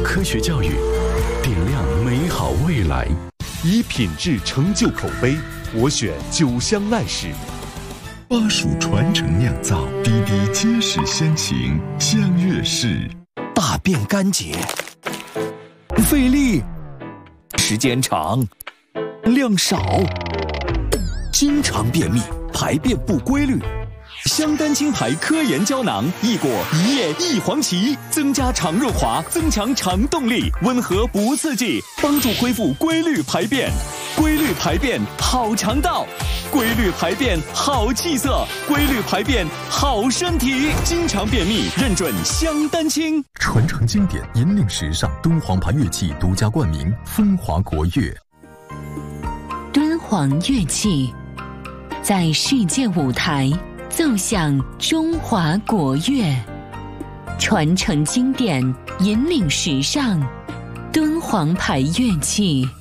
科学教育，点亮美好未来。 以品质成就口碑，我选酒香赖氏。 巴蜀传承酿造，滴滴皆是先秦香悦氏。 大便干结，费力，时间长，量少，经常便秘，排便不规律。香丹青牌科研胶囊，益果一叶一黄芪，增加肠润滑，增强肠动力，温和不刺激，帮助恢复规律排便。规律排便好肠道，规律排便好气色，规律排便好身体。经常便秘认准香丹青。 传承经典，引领时尚，敦煌牌乐器独家冠名，风华国乐。 敦煌乐器在世界舞台奏响中华国乐，传承经典，引领时尚，敦煌牌乐器。